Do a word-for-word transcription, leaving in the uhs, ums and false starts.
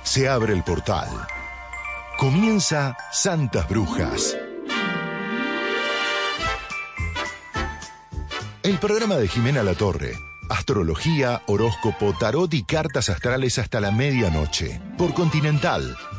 Se abre el portal. Comienza Santas Brujas. El programa de Jimena Latorre. Astrología, horóscopo, tarot y cartas astrales hasta la medianoche. Por Continental,